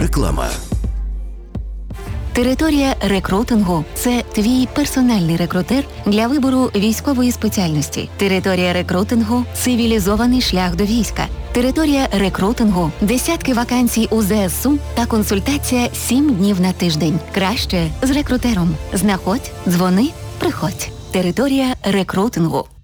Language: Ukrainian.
Реклама. Територія рекрутингу – це твій персональний рекрутер для вибору військової спеціальності. Територія рекрутингу – цивілізований шлях до війська. Територія рекрутингу – десятки вакансій у ЗСУ та консультація 7 днів на тиждень. Краще з рекрутером. Знаходь, дзвони, приходь. Територія рекрутингу.